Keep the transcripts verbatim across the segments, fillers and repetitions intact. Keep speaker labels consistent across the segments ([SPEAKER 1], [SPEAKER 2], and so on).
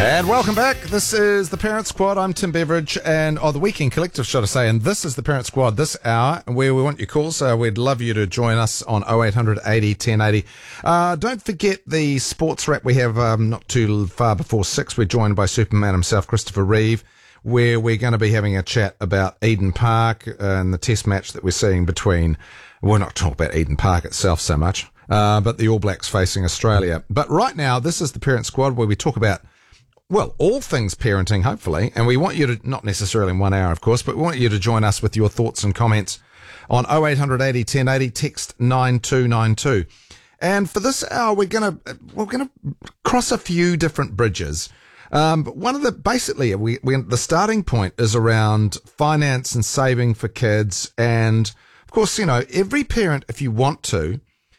[SPEAKER 1] And welcome back. This is the Parent Squad. I'm Tim Beveridge, and or the Weekend Collective, should I say. And this is the Parent Squad this hour, where we want your calls. So we'd love you to join us on oh eight hundred eighty ten eighty. Uh, don't forget the sports wrap we have um, not too far before six. We're joined by Superman himself, Christopher Reeve, where we're going to be having a chat about Eden Park and the test match that we're seeing between. We're not talking about Eden Park itself so much, uh, but the All Blacks facing Australia. But right now, this is the Parent Squad, where we talk about, well, all things parenting, hopefully, and we want you to, not necessarily in one hour, of course, but we want you to join us with your thoughts and comments on oh eight hundred eighty ten eighty, text nine two nine two. And for this hour, we're going to, we're going to cross a few different bridges. Um, but one of the, basically, we, we, the starting point is around finance and saving for kids. And of course, you know, every parent, if you want to,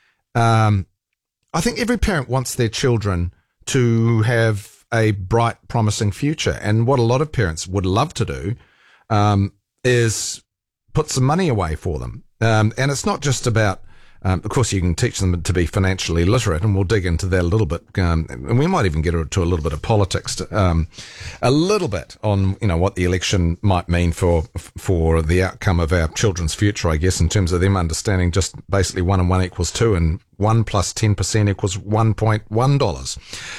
[SPEAKER 1] um, I think every parent wants their children to have a bright, promising future. And what a lot of parents would love to do um, is put some money away for them. Um, and it's not just about, um, of course, you can teach them to be financially literate, and we'll dig into that a little bit. Um, and we might even get to a little bit of politics, to, um, a little bit on, you know, what the election might mean for for the outcome of our children's future, I guess, in terms of them understanding just basically one and one equals two, and one plus ten percent equals one point one dollars.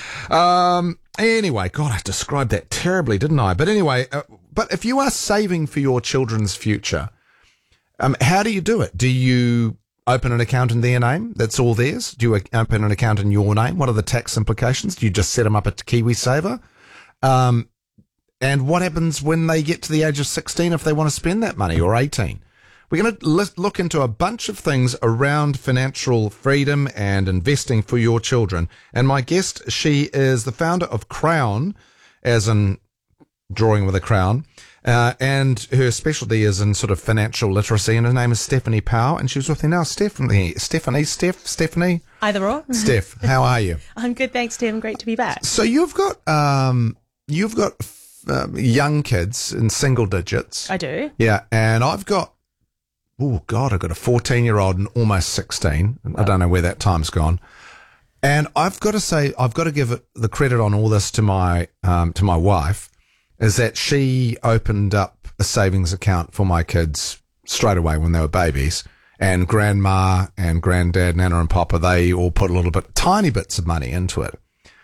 [SPEAKER 1] Um, anyway, God, I described that terribly, didn't I? But anyway, uh, but if you are saving for your children's future, um, how do you do it? Do you open an account in their name? That's all theirs? Do you open an account in your name? What are the tax implications? Do you just set them up at KiwiSaver? Um, and what happens when they get to the age of sixteen if they want to spend that money, or eighteen? We're going to look into a bunch of things around financial freedom and investing for your children. And my guest, she is the founder of Crown, as in drawing with a crown, uh, and her specialty is in sort of financial literacy. And her name is Stephanie Powell, and she's with me now. Stephanie, Stephanie, Steph, Stephanie?
[SPEAKER 2] Either or.
[SPEAKER 1] Steph, how are you?
[SPEAKER 2] I'm good, thanks, Tim. Great to be back.
[SPEAKER 1] So you've got, um, you've got uh, young kids in single digits.
[SPEAKER 2] I do.
[SPEAKER 1] Yeah, and I've got, oh, God, I've got a fourteen-year-old and almost sixteen. Wow. I don't know where that time's gone. And I've got to say, I've got to give it the credit on all this to my um, to my wife, is that she opened up a savings account for my kids straight away when they were babies. And grandma and granddad, Nana and Papa, they all put a little bit, tiny bits of money into it.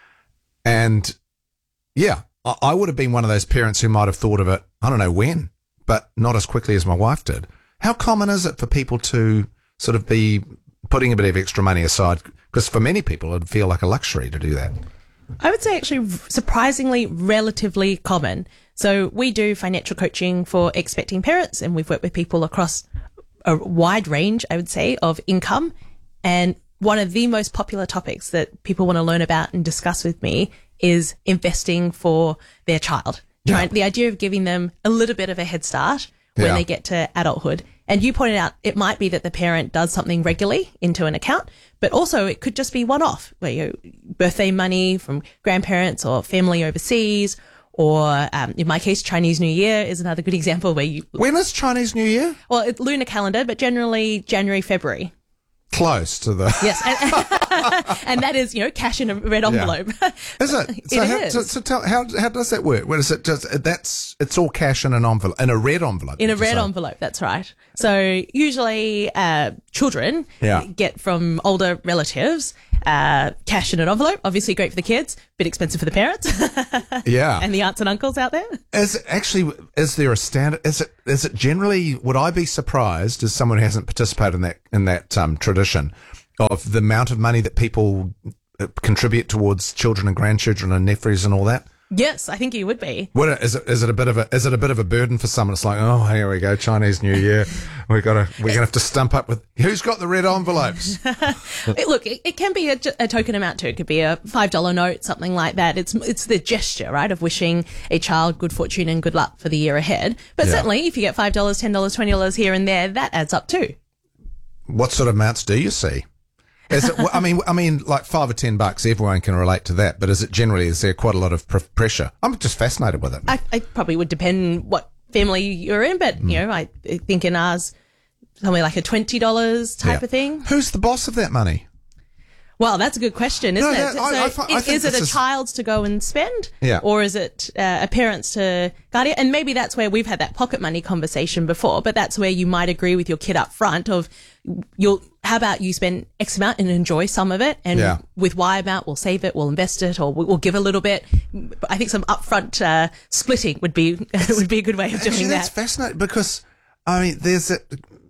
[SPEAKER 1] And, yeah, I, I would have been one of those parents who might have thought of it, I don't know when, but not as quickly as my wife did. How common is it for people to sort of be putting a bit of extra money aside? Because for many people, it'd feel like a luxury to do that.
[SPEAKER 2] I would say actually surprisingly relatively common. So we do financial coaching for expecting parents, and we've worked with people across a wide range, I would say, of income. And one of the most popular topics that people want to learn about and discuss with me is investing for their child. Yeah. Trying, the idea of giving them a little bit of a head start when yeah. they get to adulthood. And you pointed out it might be that the parent does something regularly into an account, but also it could just be one-off, where you birthday money from grandparents or family overseas, or um, in my case, Chinese New Year is another good example where you...
[SPEAKER 1] When is Chinese New Year?
[SPEAKER 2] Well, it's lunar calendar, but generally January, February.
[SPEAKER 1] Close to the...
[SPEAKER 2] Yes, and, and that is, you know, cash in a red envelope.
[SPEAKER 1] Yeah. Is it? So
[SPEAKER 2] it
[SPEAKER 1] how,
[SPEAKER 2] is.
[SPEAKER 1] So, so tell, how how does that work? What is it? Just that's it's all cash in an envelope, in a red envelope.
[SPEAKER 2] In a red envelope, that's right. So usually, uh, children
[SPEAKER 1] yeah.
[SPEAKER 2] get from older relatives uh, cash in an envelope. Obviously, great for the kids, bit expensive for the parents.
[SPEAKER 1] Yeah,
[SPEAKER 2] and the aunts and uncles out there.
[SPEAKER 1] Is it actually? Is there a standard? Is it? Is it generally? Would I be surprised as someone who hasn't participated in that in that um, tradition of the amount of money that people contribute towards children and grandchildren and nephews and all that?
[SPEAKER 2] Yes, I think you would be.
[SPEAKER 1] What is it? Is it a bit of a is it a bit of a burden for someone? It's like, oh, here we go, Chinese New Year. We got to we're gonna have to stump up with who's got the red envelopes.
[SPEAKER 2] it, look, it, it can be a, a token amount too. It could be a five dollar note, something like that. It's it's the gesture, right, of wishing a child good fortune and good luck for the year ahead. But yeah. certainly, if you get five dollars, ten dollars, twenty dollars here and there, that adds up too.
[SPEAKER 1] What sort of amounts do you see? Is it, I mean, I mean, like five or ten bucks, everyone can relate to that. But is it generally, is there quite a lot of pr- pressure? I'm just fascinated with it.
[SPEAKER 2] I, I probably would depend what family you're in, but, mm. you know, I think in ours, something like a twenty dollars type
[SPEAKER 1] yeah.
[SPEAKER 2] of thing.
[SPEAKER 1] Who's the boss of that money?
[SPEAKER 2] Well, that's a good question, isn't
[SPEAKER 1] No,
[SPEAKER 2] it?
[SPEAKER 1] that- I-
[SPEAKER 2] so
[SPEAKER 1] I fi- I
[SPEAKER 2] is,
[SPEAKER 1] think
[SPEAKER 2] is it
[SPEAKER 1] this
[SPEAKER 2] a
[SPEAKER 1] is-
[SPEAKER 2] child's to go and spend?
[SPEAKER 1] Yeah.
[SPEAKER 2] Or is it uh, a parent's to guard it? And maybe that's where we've had that pocket money conversation before, but that's where you might agree with your kid up front of you'll, how about you spend X amount and enjoy some of it? And
[SPEAKER 1] Yeah.
[SPEAKER 2] with Y amount, we'll save it, we'll invest it, or we'll, we'll give a little bit. I think some upfront uh, splitting would be, would be a good way of doing
[SPEAKER 1] Actually, that's
[SPEAKER 2] that.
[SPEAKER 1] fascinating because, I mean, there's a,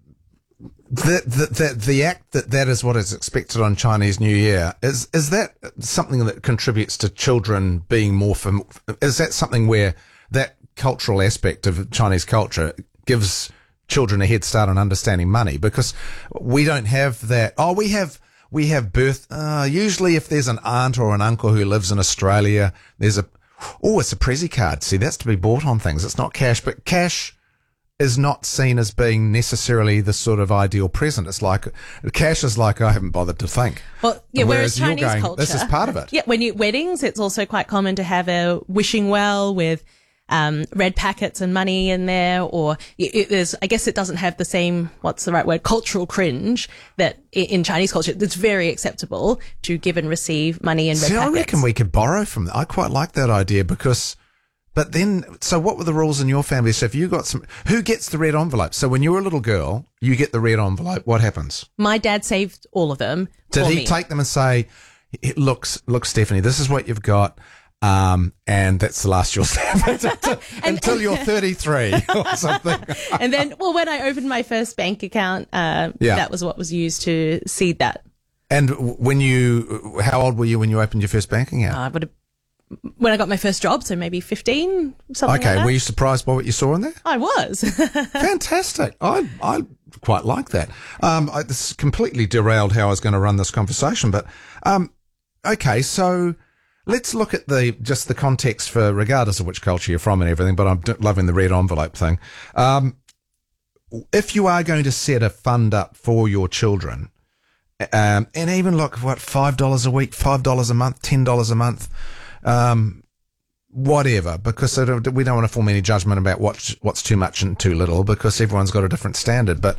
[SPEAKER 1] the, the, the, the act that that is what is expected on Chinese New Year. Is, is that something that contributes to children being more, fam- is that something where that cultural aspect of Chinese culture gives children a head start on understanding money? Because we don't have that. Oh, we have, we have birth, uh, usually if there's an aunt or an uncle who lives in Australia, there's a, oh, it's a Prezi card. See, that's to be bought on things. It's not cash, but cash is not seen as being necessarily the sort of ideal present. It's like, cash is like, I haven't bothered to think.
[SPEAKER 2] Well, yeah,
[SPEAKER 1] Whereas
[SPEAKER 2] whereas
[SPEAKER 1] you're
[SPEAKER 2] Chinese
[SPEAKER 1] going,
[SPEAKER 2] culture,
[SPEAKER 1] this is part of it.
[SPEAKER 2] Yeah, when you weddings, it's also quite common to have a wishing well with um, red packets and money in there, or it, it is. I guess it doesn't have the same, what's the right word, cultural cringe that i- in Chinese culture. It's very acceptable to give and receive money in red
[SPEAKER 1] See, I
[SPEAKER 2] packets.
[SPEAKER 1] reckon we could borrow from that. I quite like that idea because, but then, so what were the rules in your family? So if you got some, who gets the red envelope? So when you're a little girl, you get the red envelope. What happens?
[SPEAKER 2] My dad saved all of them.
[SPEAKER 1] Did
[SPEAKER 2] for
[SPEAKER 1] he
[SPEAKER 2] me.
[SPEAKER 1] take them and say, look, look, Stephanie, this is what you've got. Um, and that's the last you'll have until, until you're thirty-three or something.
[SPEAKER 2] And then, well, when I opened my first bank account, uh,
[SPEAKER 1] Yeah.
[SPEAKER 2] that was what was used to seed that.
[SPEAKER 1] And when you, how old were you when you opened your first banking account?
[SPEAKER 2] I would have, when I got my first job, so maybe fifteen, something
[SPEAKER 1] Okay,
[SPEAKER 2] like that.
[SPEAKER 1] were you surprised by what you saw in there?
[SPEAKER 2] I was.
[SPEAKER 1] Fantastic. I I quite like that. Um, I, this completely derailed how I was going to run this conversation, but um, okay. So let's look at the just the context for regardless of which culture you're from and everything. But I'm d- loving the red envelope thing. Um, if you are going to set a fund up for your children, um, and even look what five dollars a week, five dollars a month, ten dollars a month. Um, whatever, because I don't, we don't want to form any judgment about what's, what's too much and too little because everyone's got a different standard. But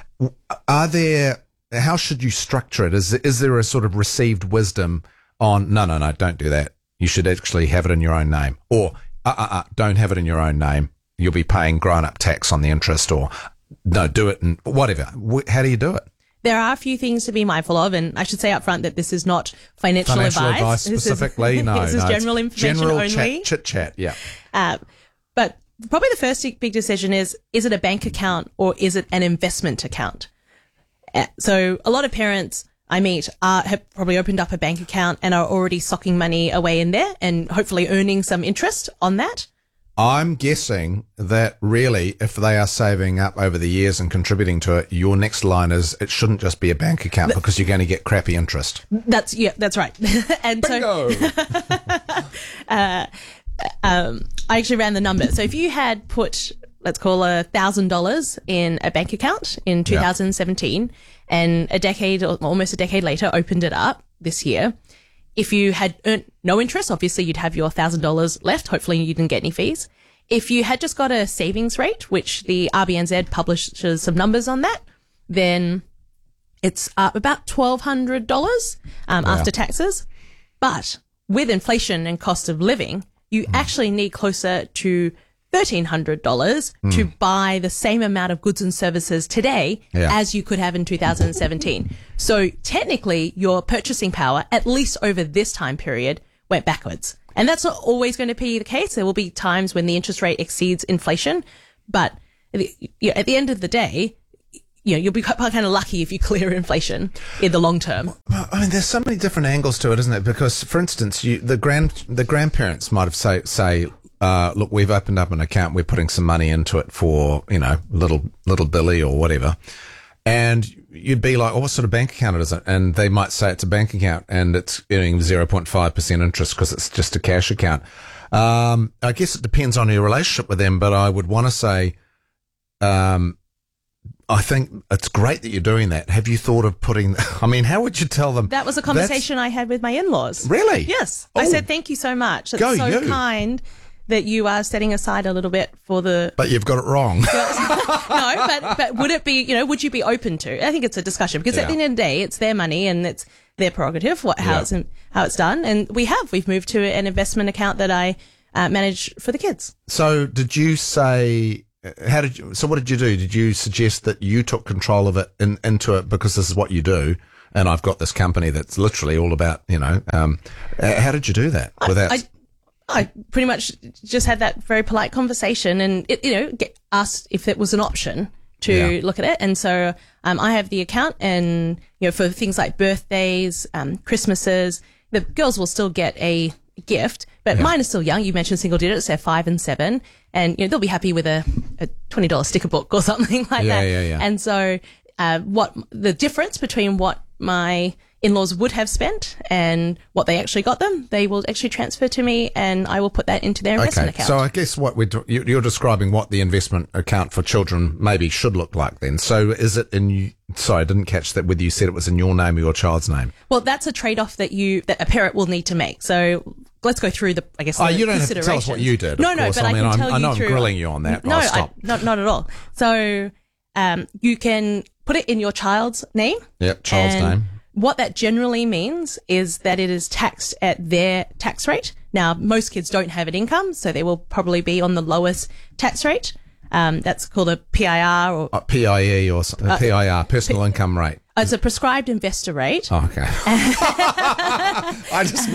[SPEAKER 1] are there, how should you structure it? Is, is there a sort of received wisdom on, no, no, no, don't do that. You should actually have it in your own name, or uh, uh, uh, don't have it in your own name. You'll be paying grown up tax on the interest, or no, do it and whatever. Wh- How do you do it?
[SPEAKER 2] There are a few things to be mindful of, and I should say up front that this is not financial,
[SPEAKER 1] Financial advice,
[SPEAKER 2] This is-
[SPEAKER 1] specifically? No,
[SPEAKER 2] this is
[SPEAKER 1] no, it's
[SPEAKER 2] general information
[SPEAKER 1] general
[SPEAKER 2] only.
[SPEAKER 1] chat, chit chat, yeah.
[SPEAKER 2] Uh, but probably the first big decision is, is it a bank account or is it an investment account? Uh, so a lot of parents I meet are, have probably opened up a bank account and are already socking money away in there and hopefully earning some interest on that.
[SPEAKER 1] I'm guessing that really, if they are saving up over the years and contributing to it, your next line is it shouldn't just be a bank account because you're going to get crappy interest.
[SPEAKER 2] That's, yeah, that's right. and so,
[SPEAKER 1] Bingo!
[SPEAKER 2] um, I actually ran the number. So if you had put, let's call a thousand dollars in a bank account in two thousand seventeen and a decade or almost a decade later opened it up this year, if you had earned no interest, obviously you'd have your thousand dollars left. Hopefully you didn't get any fees. If you had just got a savings rate, which the R B N Z publishes some numbers on that, then it's uh, about twelve hundred dollars um,
[SPEAKER 1] Wow.
[SPEAKER 2] after taxes. But with inflation and cost of living, you
[SPEAKER 1] Mm.
[SPEAKER 2] actually need closer to thirteen hundred dollars
[SPEAKER 1] Mm.
[SPEAKER 2] to buy the same amount of goods and services today
[SPEAKER 1] Yeah.
[SPEAKER 2] as you could have in two thousand seventeen. So technically, your purchasing power, at least over this time period, went backwards. And that's not always going to be the case. There will be times when the interest rate exceeds inflation. But you know, at the end of the day, you know, you'll be quite kind of lucky if you clear inflation in the long term.
[SPEAKER 1] Well, I mean, there's so many different angles to it, isn't it? Because, for instance, you, the grand the grandparents might have say say, uh, look, we've opened up an account, we're putting some money into it for, you know, little little Billy or whatever, and you'd be like, oh, what sort of bank account is it? And they might say it's a bank account and it's earning zero point five percent interest because it's just a cash account. Um, I guess it depends on your relationship with them, but I would want to say, um. I think it's great that you're doing that. Have you thought of putting, I mean, how would you tell them?
[SPEAKER 2] That was a conversation I had with my in-laws.
[SPEAKER 1] Really?
[SPEAKER 2] Yes.
[SPEAKER 1] Oh.
[SPEAKER 2] I said, thank you so much. It's
[SPEAKER 1] Go
[SPEAKER 2] so
[SPEAKER 1] you.
[SPEAKER 2] kind that you are setting aside a little bit for the...
[SPEAKER 1] But you've got it wrong.
[SPEAKER 2] No, but, but would it be, you know, would you be open to? I think it's a discussion because
[SPEAKER 1] Yeah.
[SPEAKER 2] at the end of the day, it's their money and it's their prerogative, what, how
[SPEAKER 1] Yeah.
[SPEAKER 2] it's, in, how it's done. And we have, we've moved to an investment account that I uh, manage for the kids.
[SPEAKER 1] So did you say, how did you, so what did you do? Did you suggest that you took control of it in, into it because this is what you do? And I've got this company that's literally all about, you know, um, uh, how did you do that without?
[SPEAKER 2] I, I pretty much just had that very polite conversation and, it, you know, get asked if it was an option to
[SPEAKER 1] Yeah.
[SPEAKER 2] look at it. And so um, I have the account and, you know, for things like birthdays, um, Christmases, the girls will still get a gift, but
[SPEAKER 1] Yeah.
[SPEAKER 2] mine is still young. You mentioned single digits, they're five and seven. And, you know, they'll be happy with a, a twenty dollars sticker book or something like
[SPEAKER 1] Yeah,
[SPEAKER 2] that.
[SPEAKER 1] yeah, yeah.
[SPEAKER 2] And so uh, what the difference between what my in-laws would have spent and what they actually got them, they will actually transfer to me and I will put that into their investment
[SPEAKER 1] Okay,
[SPEAKER 2] account.
[SPEAKER 1] so I guess what we're, you- you're describing what the investment account for children maybe should look like then. So is it in, sorry, I didn't catch that whether you said it was in your name or your child's name.
[SPEAKER 2] Well, that's a trade-off that you, that a parent will need to make. So let's go through the, I guess,
[SPEAKER 1] Oh,
[SPEAKER 2] the
[SPEAKER 1] you don't have to tell us what you did.
[SPEAKER 2] No,
[SPEAKER 1] of
[SPEAKER 2] no,
[SPEAKER 1] course.
[SPEAKER 2] but I,
[SPEAKER 1] I mean,
[SPEAKER 2] can
[SPEAKER 1] I'm,
[SPEAKER 2] tell
[SPEAKER 1] I
[SPEAKER 2] you
[SPEAKER 1] know
[SPEAKER 2] through.
[SPEAKER 1] I'm grilling you on that.
[SPEAKER 2] No,
[SPEAKER 1] I'll
[SPEAKER 2] I,
[SPEAKER 1] stop.
[SPEAKER 2] not, not at all. So um, you can put it in your child's name.
[SPEAKER 1] Yep, child's
[SPEAKER 2] and
[SPEAKER 1] name.
[SPEAKER 2] What that generally means is that it is taxed at their tax rate. Now, most kids don't have an income, so they will probably be on the lowest tax rate. Um, that's called a P I R or
[SPEAKER 1] Uh, P I E or something, P I R, personal income rate.
[SPEAKER 2] it's a prescribed investor rate.
[SPEAKER 1] Oh, okay. I just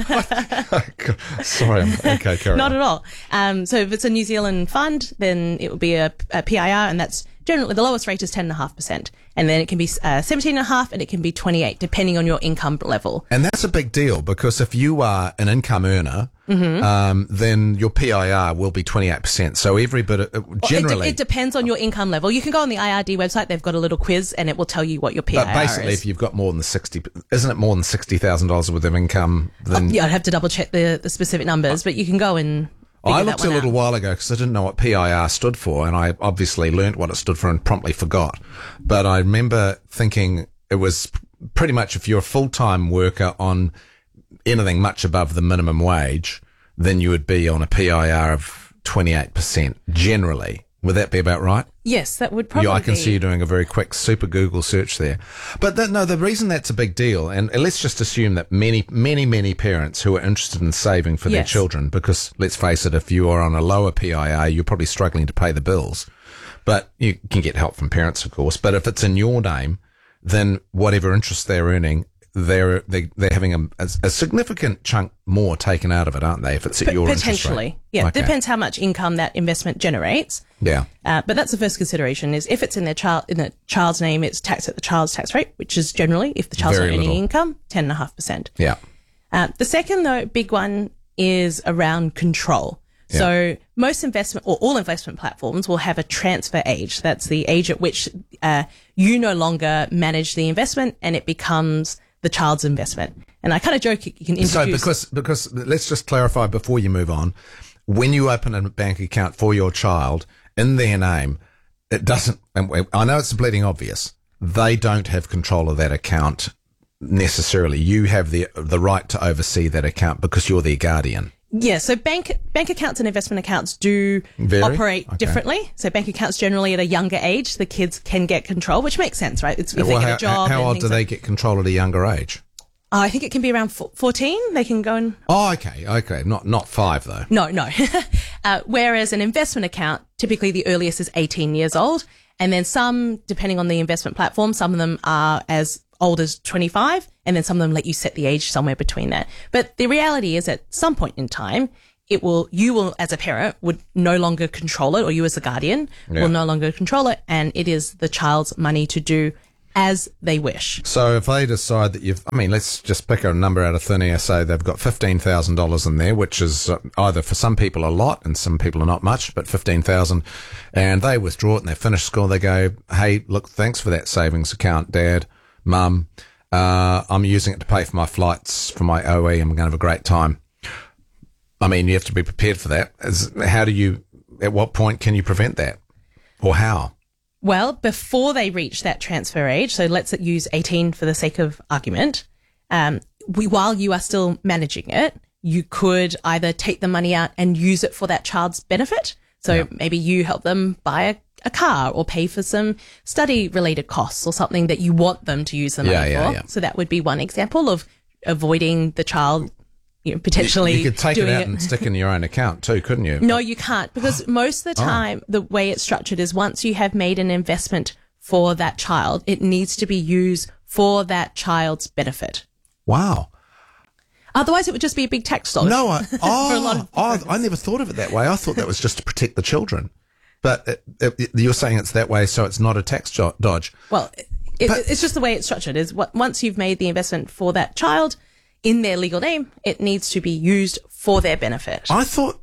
[SPEAKER 1] made. Sorry. I'm, okay, carry
[SPEAKER 2] Not
[SPEAKER 1] on.
[SPEAKER 2] at all. Um, so if it's a New Zealand fund, then it will be a, a P I R, and that's generally the lowest rate is ten point five percent. And then it can be uh, seventeen point five and it can be twenty-eight, depending on your income level.
[SPEAKER 1] And that's a big deal because if you are an income earner,
[SPEAKER 2] Mm-hmm.
[SPEAKER 1] um, then your P I R will be twenty-eight percent. So every bit, of,
[SPEAKER 2] Well,
[SPEAKER 1] generally.
[SPEAKER 2] It, de- it depends on your income level. You can go on the I R D website. They've got a little quiz and it will tell you what your P I R
[SPEAKER 1] but basically,
[SPEAKER 2] is.
[SPEAKER 1] if you've got more than sixty, isn't it more than sixty thousand dollars worth of income? Then
[SPEAKER 2] Yeah, I'd have to double check the, the specific numbers, but you can go and figure
[SPEAKER 1] I
[SPEAKER 2] that
[SPEAKER 1] looked a
[SPEAKER 2] one
[SPEAKER 1] little
[SPEAKER 2] out.
[SPEAKER 1] while ago because I didn't know what P I R stood for, and I obviously learnt what it stood for and promptly forgot. But I remember thinking it was pretty much if you're a full-time worker on anything much above the minimum wage, then you would be on a P I R of twenty-eight percent generally. Would that be about right?
[SPEAKER 2] Yes, that would probably
[SPEAKER 1] Yeah, I can
[SPEAKER 2] be.
[SPEAKER 1] see you doing a very quick super Google search there. But that, no, the reason that's a big deal, and let's just assume that many, many, many parents who are interested in saving for their
[SPEAKER 2] Yes.
[SPEAKER 1] children, because let's face it, if you are on a lower P I R, you're probably struggling to pay the bills. But you can get help from parents, of course. But if it's in your name, then whatever interest they're earning, they're they, they're having a, a, a significant chunk more taken out of it, aren't they? If it's at
[SPEAKER 2] P-
[SPEAKER 1] your interest
[SPEAKER 2] potentially.
[SPEAKER 1] rate.
[SPEAKER 2] Yeah,
[SPEAKER 1] Okay.
[SPEAKER 2] depends how much income that investment generates.
[SPEAKER 1] Yeah.
[SPEAKER 2] Uh, but that's the first consideration: is if it's in their child in the child's name, it's taxed at the child's tax rate, which is generally, if the child's
[SPEAKER 1] Very
[SPEAKER 2] not earning
[SPEAKER 1] little.
[SPEAKER 2] income, ten and a half percent.
[SPEAKER 1] Yeah.
[SPEAKER 2] Uh, the second, though, big one is around control.
[SPEAKER 1] Yeah.
[SPEAKER 2] So most investment or all investment platforms will have a transfer age. That's the age at which uh, you no longer manage the investment and it becomes the child's investment. And I kind of joke you can introduce.
[SPEAKER 1] So because because let's just clarify before you move on, when you open a bank account for your child in their name, it doesn't. And I know it's bleeding obvious. They don't have control of that account necessarily. You have the the right to oversee that account because you're their guardian.
[SPEAKER 2] Yeah, so bank bank accounts and investment accounts do
[SPEAKER 1] Vary?
[SPEAKER 2] operate
[SPEAKER 1] Okay.
[SPEAKER 2] differently. So bank accounts generally at a younger age, the kids can get control, which makes sense, right? It's if
[SPEAKER 1] Well,
[SPEAKER 2] they get
[SPEAKER 1] how
[SPEAKER 2] a job.
[SPEAKER 1] how
[SPEAKER 2] and
[SPEAKER 1] old
[SPEAKER 2] things
[SPEAKER 1] do they
[SPEAKER 2] like-
[SPEAKER 1] get control at a younger age?
[SPEAKER 2] Oh, I think it can be around fo- fourteen. They can go and
[SPEAKER 1] Oh, okay, okay, not not five though.
[SPEAKER 2] no, no. uh, whereas an investment account, typically the earliest is eighteen years old, and then some, depending on the investment platform, some of them are as old as twenty-five, and then some of them let you set the age somewhere between that. But the reality is, at some point in time, it will, you will, as a parent, would no longer control it, or you as the guardian
[SPEAKER 1] Yeah.
[SPEAKER 2] will no longer control it, and it is the child's money to do as they wish.
[SPEAKER 1] So if they decide that you've, I mean, let's just pick a number out of thin air, say they've got fifteen thousand dollars in there, which is uh, either for some people a lot and some people are not much, but fifteen thousand, and they withdraw it and they finish school, they go, hey, look, thanks for that savings account, Dad, Mum, uh, I'm using it to pay for my flights for my O E, I'm going to have a great time. I mean, you have to be prepared for that. Is, how do you, at what point can you prevent that? Or how?
[SPEAKER 2] Well, before they reach that transfer age, so let's use eighteen for the sake of argument, um, we, while you are still managing it, you could either take the money out and use it for that child's benefit. So
[SPEAKER 1] Yeah.
[SPEAKER 2] maybe you help them buy a a car or pay for some study related costs or something that you want them to use the money
[SPEAKER 1] Yeah, yeah,
[SPEAKER 2] for.
[SPEAKER 1] yeah.
[SPEAKER 2] So that would be one example of avoiding the child, you know, potentially
[SPEAKER 1] You, you could take it
[SPEAKER 2] doing
[SPEAKER 1] out and stick in your own account too, couldn't you?
[SPEAKER 2] No, you can't, because most of the time, the way it's structured is once you have made an investment for that child, it needs to be used for that child's benefit.
[SPEAKER 1] Wow.
[SPEAKER 2] Otherwise, it would just be a big tax dodge.
[SPEAKER 1] No, I, oh,
[SPEAKER 2] a lot of
[SPEAKER 1] oh, I never thought of it that way. I thought that was just to protect the children. But it, it, you're saying it's that way, so it's not a tax jo- dodge.
[SPEAKER 2] Well, it,
[SPEAKER 1] But-
[SPEAKER 2] it's just the way it's structured. Is what once you've made the investment for that child in their legal name, it needs to be used for their benefit.
[SPEAKER 1] I thought,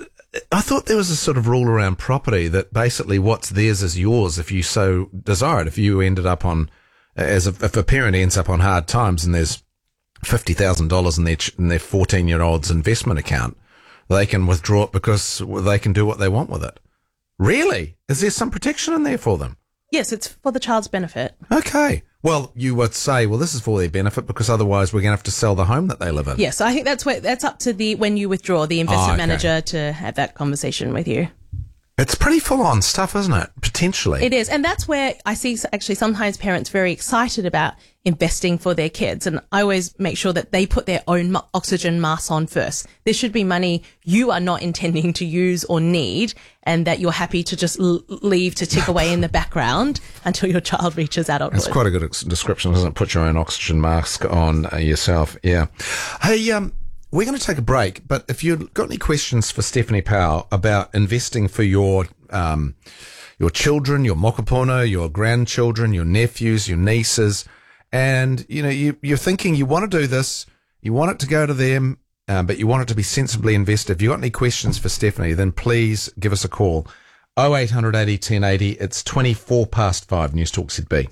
[SPEAKER 1] I thought there was a sort of rule around property that basically what's theirs is yours if you so desire it. If you ended up on, as a, if a parent ends up on hard times and there's fifty thousand dollars in their ch- in their fourteen year old's investment account, they can withdraw it because they can do what they want with it. Really? Is there some protection in there for them?
[SPEAKER 2] Yes, it's for the child's benefit.
[SPEAKER 1] Okay. Well, you would say, well, this is for their benefit because otherwise we're going to have to sell the home that they live in.
[SPEAKER 2] Yes, so I think that's where that's up to the when you withdraw the investment
[SPEAKER 1] Oh, okay.
[SPEAKER 2] manager to have that conversation with you.
[SPEAKER 1] It's pretty full on stuff, isn't it? Potentially.
[SPEAKER 2] It is. And that's where I see actually sometimes parents very excited about investing for their kids. And I always make sure that they put their own mo- oxygen mask on first. There should be money you are not intending to use or need, and that you're happy to just l- leave to tick away in the background until your child reaches adulthood.
[SPEAKER 1] That's quite a good ex- description, isn't it? Put your own oxygen mask on uh, yourself. Yeah. Hey, um, we're going to take a break, but if you've got any questions for Stephanie Powell about investing for your um, your children, your mokopuna, your grandchildren, your nephews, your nieces, and you know you, you're thinking you want to do this, you want it to go to them, uh, but you want it to be sensibly invested. If you've got any questions for Stephanie, then please give us a call. oh eight hundred eighty ten eighty. It's twenty-four past five. News Talk Z B.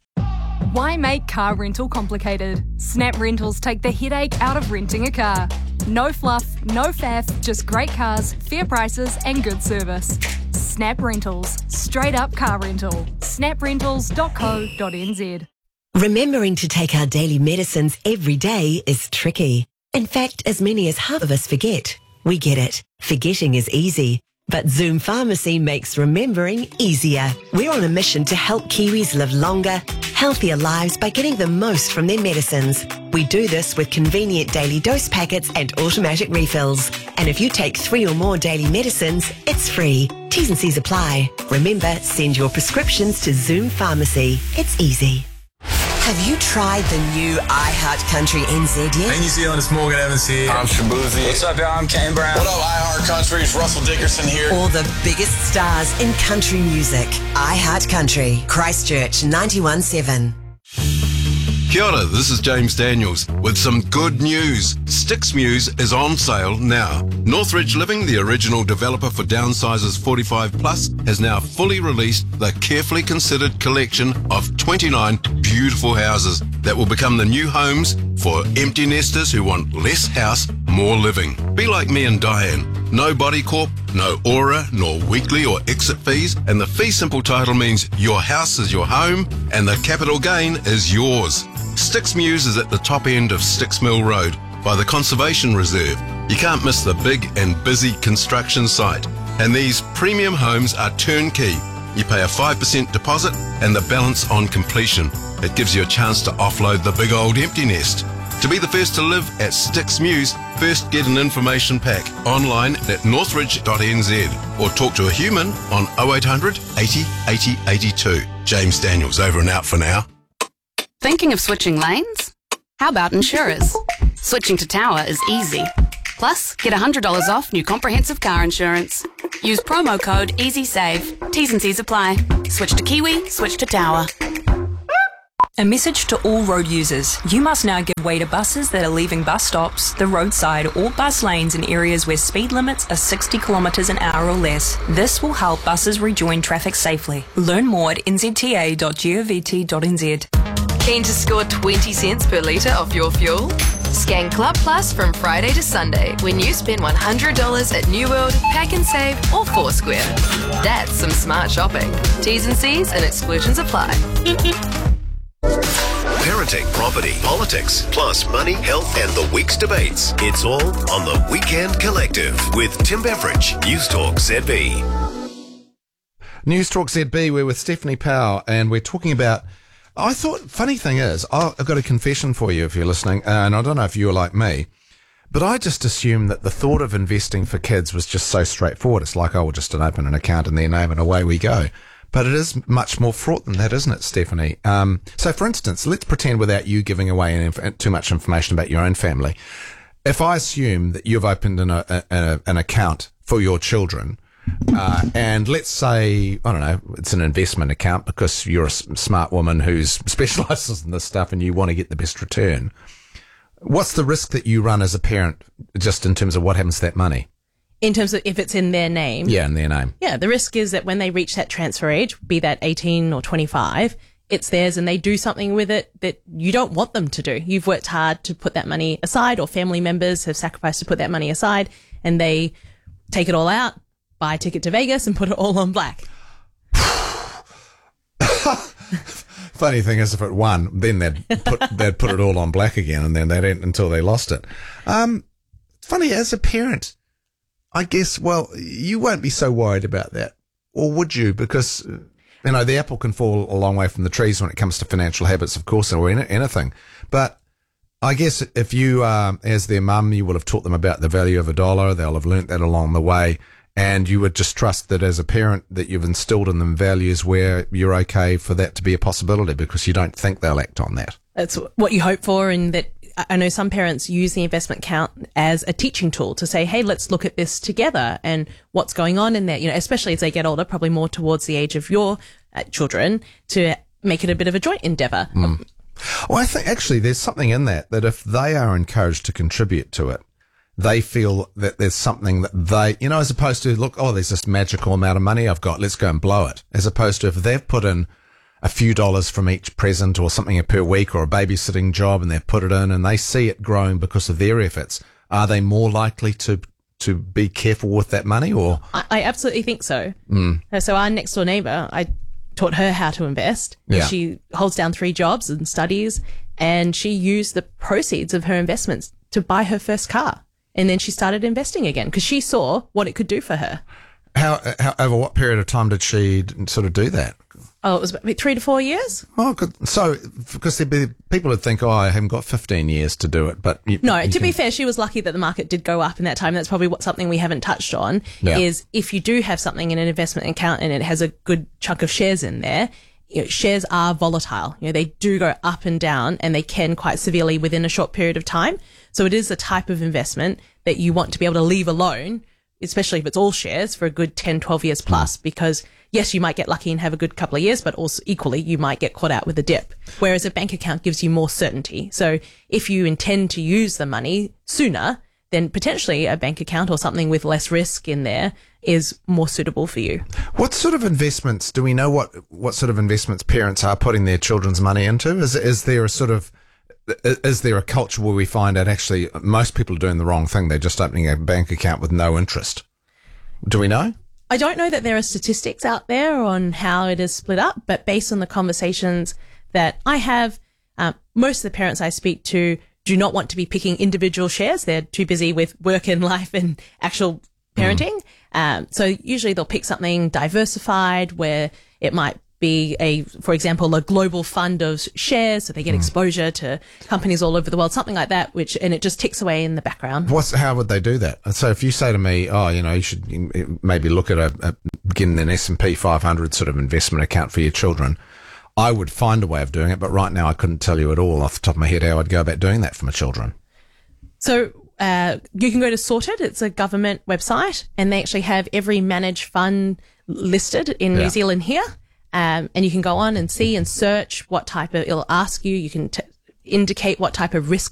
[SPEAKER 3] Why make car rental complicated? Snap Rentals take the headache out of renting a car. No fluff, no faff, just great cars, fair prices and good service. Snap Rentals. Straight up car rental. snap rentals dot co dot n z.
[SPEAKER 4] Remembering to take our daily medicines every day is tricky. In fact, as many as half of us forget. We get it. Forgetting is easy. But Zoom Pharmacy makes remembering easier. We're on a mission to help Kiwis live longer, healthier lives by getting the most from their medicines. We do this with convenient daily dose packets and automatic refills. And if you take three or more daily medicines, it's free. T's and C's apply. Remember, send your prescriptions to Zoom Pharmacy. It's easy. Have you tried the new iHeart Country N Z yet?
[SPEAKER 5] Hey, New Zealand, it's Morgan Evans here. I'm Shabuzi. What's up, y'all? I'm Kane Brown. What up, iHeart Country? It's Russell Dickerson here.
[SPEAKER 4] All the biggest stars in country music. iHeart Country. Christchurch ninety-one point seven.
[SPEAKER 6] Kia ora, this is James Daniels with some good news. Stixmuse is on sale now. Northridge Living, the original developer for downsizers forty-five plus, has now fully released the carefully considered collection of twenty-nine beautiful houses that will become the new homes for empty nesters who want less house, more living. Be like me and Diane. No body corp, no aura, nor weekly or exit fees, and the fee simple title means your house is your home and the capital gain is yours. Stixmuse is at the top end of Stix Mill Road by the Conservation Reserve. You can't miss the big and busy construction site. And these premium homes are turnkey. You pay a five percent deposit and the balance on completion. It gives you a chance to offload the big old empty nest. To be the first to live at Stixmuse, first get an information pack online at northridge dot n z or talk to a human on oh eight hundred eighty eighty eighty-two. James Daniels, over and out for now.
[SPEAKER 7] Thinking of switching lanes? How about insurers? Switching to Tower is easy. Plus, get one hundred dollars off new comprehensive car insurance. Use promo code EasySave. T's and C's apply. Switch to Kiwi, switch to Tower.
[SPEAKER 8] A message to all road users. You must now give way to buses that are leaving bus stops, the roadside or bus lanes in areas where speed limits are sixty kilometres an hour or less. This will help buses rejoin traffic safely. Learn more at n z t a dot govt dot n z.
[SPEAKER 9] Keen to score twenty cents per litre off your fuel? Scan Club Plus from Friday to Sunday when you spend one hundred dollars at New World, Pack and Save or Foursquare. That's some smart shopping. T's and C's and exclusions apply.
[SPEAKER 10] Parenting, property, politics, plus money, health, and the week's debates. It's all on the Weekend Collective with Tim Beveridge, News Talk Z B.
[SPEAKER 1] News Talk Z B, we're with Stephanie Powell, and we're talking about, I thought, funny thing is, I've got a confession for you if you're listening, and I don't know if you're like me, but I just assumed that the thought of investing for kids was just so straightforward. It's like, oh, we'll just open an account in their name and away we go. But it is much more fraught than that, isn't it, Stephanie? Um, so, for instance, let's pretend without you giving away any, too much information about your own family. If I assume that you've opened an, a, a, an account for your children, uh, and let's say, I don't know, it's an investment account because you're a s- smart woman who's specialises in this stuff and you want to get the best return, what's the risk that you run as a parent just in terms of what happens to that money?
[SPEAKER 2] In terms of if it's in their name?
[SPEAKER 1] Yeah, in their name.
[SPEAKER 2] Yeah, the risk is that when they reach that transfer age, be that eighteen or twenty-five, it's theirs and they do something with it that you don't want them to do. You've worked hard to put that money aside, or family members have sacrificed to put that money aside, and they take it all out, buy a ticket to Vegas and put it all on black.
[SPEAKER 1] Funny thing is, if it won, then they'd put, they'd put it all on black again, and then they didn't until they lost it. Um, funny, as a parent, I guess, well, you won't be so worried about that, or would you? Because, you know, the apple can fall a long way from the trees when it comes to financial habits, of course, or anything. But I guess if you, um, as their mum, you will have taught them about the value of a dollar. They'll have learnt that along the way. And you would just trust that as a parent that you've instilled in them values where you're okay for that to be a possibility because you don't think they'll act on that.
[SPEAKER 2] That's what you hope for, and that I know some parents use the investment account as a teaching tool to say, hey, let's look at this together and what's going on in there, you know, especially as they get older, probably more towards the age of your uh, children, to make it a bit of a joint endeavour.
[SPEAKER 1] Mm. Well, I think actually there's something in that, that if they are encouraged to contribute to it, they feel that there's something that they, you know, as opposed to, look, oh, there's this magical amount of money I've got, let's go and blow it. As opposed to if they've put in a few dollars from each present or something per week or a babysitting job and they've put it in and they see it growing because of their efforts, are they more likely to to be careful with that money? Or
[SPEAKER 2] I, I absolutely think so.
[SPEAKER 1] Mm.
[SPEAKER 2] So our next door neighbour, I taught her how to invest.
[SPEAKER 1] Yeah.
[SPEAKER 2] She holds down three jobs and studies, and she used the proceeds of her investments to buy her first car. And then she started investing again because she saw what it could do for her.
[SPEAKER 1] How, how, over what period of time did she sort of do that?
[SPEAKER 2] Oh, it was about three to four years.
[SPEAKER 1] Oh, good. So, because there'd be people would think, oh, I haven't got fifteen years to do it, but you,
[SPEAKER 2] no.
[SPEAKER 1] you
[SPEAKER 2] To
[SPEAKER 1] can...
[SPEAKER 2] be fair, she was lucky that the market did go up in that time. That's probably what something we haven't touched on.
[SPEAKER 1] Yeah.
[SPEAKER 2] Is if you do have something in an investment account and it has a good chunk of shares in there, you know, shares are volatile. You know, they do go up and down, and they can quite severely within a short period of time. So it is a type of investment that you want to be able to leave alone, especially if it's all shares, for a good ten, twelve years plus, because yes, you might get lucky and have a good couple of years, but also equally you might get caught out with a dip. Whereas a bank account gives you more certainty. So if you intend to use the money sooner, then potentially a bank account or something with less risk in there is more suitable for you.
[SPEAKER 1] What sort of investments, do we know what, what sort of investments parents are putting their children's money into? Is, is there a sort of, is there a culture where we find that actually most people are doing the wrong thing? They're just opening a bank account with no interest. Do we know?
[SPEAKER 2] I don't know that there are statistics out there on how it is split up, but based on the conversations that I have, um, most of the parents I speak to do not want to be picking individual shares. They're too busy with work and life and actual parenting. Mm. Um, so usually they'll pick something diversified where it might be a, for example, a global fund of shares, so they get mm. exposure to companies all over the world, something like that, which, and it just ticks away in the background.
[SPEAKER 1] What's, how would they do that? So if you say to me, oh, you know, you should maybe look at a, a getting an S and P five hundred sort of investment account for your children, I would find a way of doing it, but right now I couldn't tell you at all off the top of my head how I'd go about doing that for my children.
[SPEAKER 2] So uh, you can go to Sorted. It's a government website, and they actually have every managed fund listed in
[SPEAKER 1] Yeah.
[SPEAKER 2] New Zealand here. Um, and you can go on and see and search what type of, it'll ask you, you can t- indicate what type of risk